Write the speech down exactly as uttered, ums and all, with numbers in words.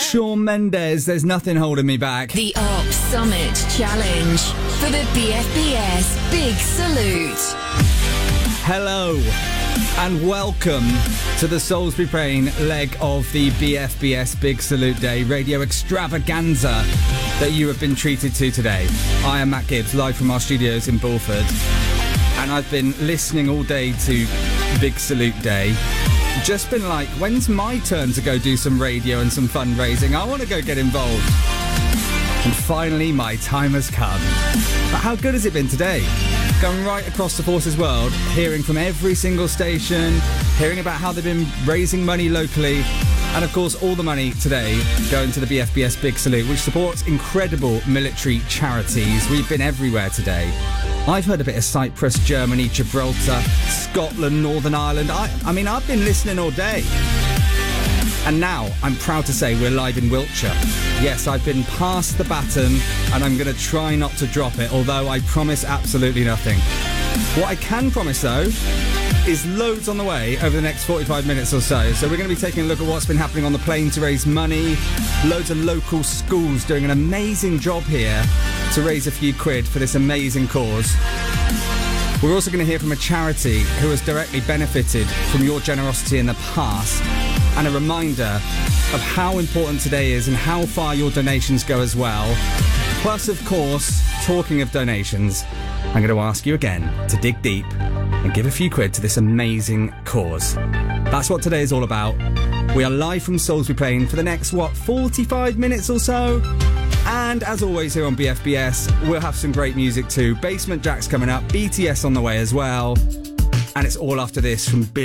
Shawn Mendes, There's Nothing Holding Me Back. The Arc Summit Challenge for the B F B S Big Salute. Hello and welcome to the Salisbury Plain leg of the B F B S Big Salute Day radio extravaganza that you have been treated to today. I am Matt Gibbs, live from our studios in Bulford, and I've been listening all day to Big Salute Day. Just been like, when's my turn to go do some radio and some fundraising? I want to go get involved. And finally, my time has come. But how good has it been today? Going right across the Forces world, hearing from every single station, hearing about how they've been raising money locally, and of course all the money today going to the B F B S Big Salute, which supports incredible military charities. We've been everywhere today. I've heard a bit of Cyprus, Germany, Gibraltar, Scotland, Northern Ireland. I, I mean, I've been listening all day. And now, I'm proud to say we're live in Wiltshire. Yes, I've been passed the baton, and I'm going to try not to drop it, although I promise absolutely nothing. What I can promise, though, is loads on the way over the next forty-five minutes or so. So we're going to be taking a look at what's been happening on the plane to raise money. Loads of local schools doing an amazing job here to raise a few quid for this amazing cause. We're also going to hear from a charity who has directly benefited from your generosity in the past, and a reminder of how important today is and how far your donations go as well. Plus, of course, talking of donations, I'm going to ask you again to dig deep and give a few quid to this amazing cause. That's what today is all about. We are live from Salisbury Plain for the next, what, forty-five minutes or so? And as always here on B F B S, we'll have some great music too. Basement Jaxx coming up, B T S on the way as well. And it's all after this from